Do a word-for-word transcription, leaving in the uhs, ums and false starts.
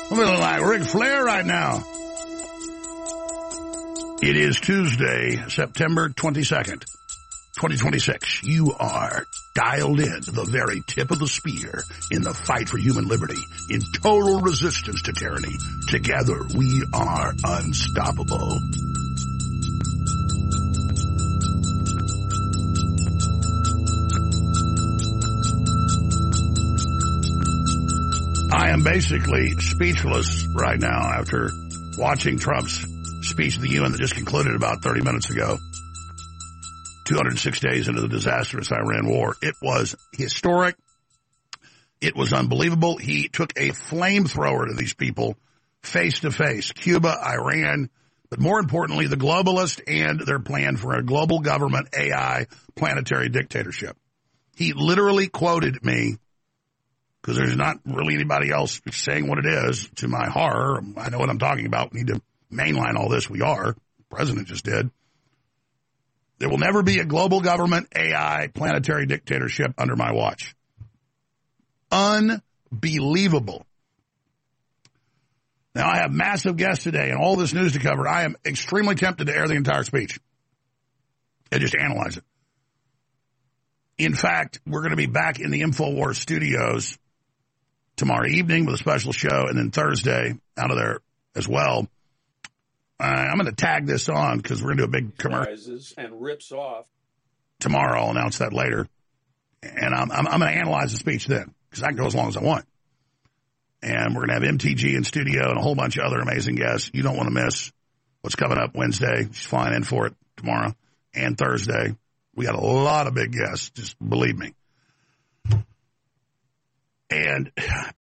I'm feeling like Ric Flair right now. It is Tuesday, September twenty-second, twenty twenty-six. You are dialed in to the very tip of the spear in the fight for human liberty, in total resistance to tyranny. Together, we are unstoppable. I am basically speechless right now after watching Trump's speech to the U N that just concluded about thirty minutes ago. two hundred six days into the disastrous Iran war. It was historic. It was unbelievable. He took a flamethrower to these people face to face. Cuba, Iran, but more importantly, the globalists and their plan for a global government A I planetary dictatorship. He literally quoted me, because there's not really anybody else saying what it is, to my horror. I know what I'm talking about. We need to mainline all this. We are. The president just did. There will never be a global government A I planetary dictatorship under my watch. Unbelievable. Now, I have massive guests today and all this news to cover. I am extremely tempted to air the entire speech and just analyze it. In fact, we're going to be back in the InfoWars studios tomorrow evening with a special show, and then Thursday out of there as well. Uh, I'm going to tag this on because we're going to do a big commercial. And rips off. Tomorrow, I'll announce that later. And I'm, I'm, I'm going to analyze the speech then, because I can go as long as I want. And we're going to have M T G in studio and a whole bunch of other amazing guests. You don't want to miss what's coming up Wednesday. She's flying in for it tomorrow and Thursday. We got a lot of big guests, just believe me. And